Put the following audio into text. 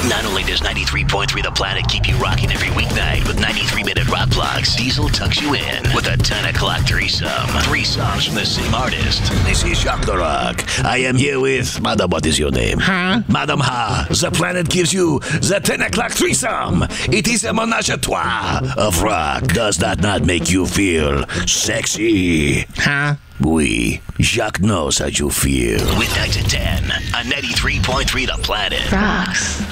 Not only does 93.3 The Planet keep you rocking every weeknight with 93-minute rock blocks, Diesel tucks you in with a 10 o'clock threesome. 3 songs from the same artist. This is Jacques the Rock. I am here with... Madam, what is your name? Huh? Madam Ha. The Planet gives you the 10 o'clock threesome. It is a menage a trois of rock. Does that not make you feel sexy? Huh? Oui, Jacques knows how you feel. Weeknights at 10 on 93.3 The Planet. Rocks.